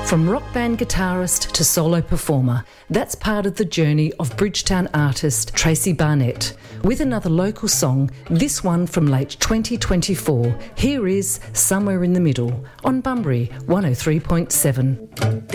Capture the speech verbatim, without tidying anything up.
From rock band guitarist to solo performer, that's part of the journey of Bridgetown artist Tracy Barnett. With another local song, this one from late twenty twenty-four, here is Somewhere in the Middle on Bunbury one oh three point seven.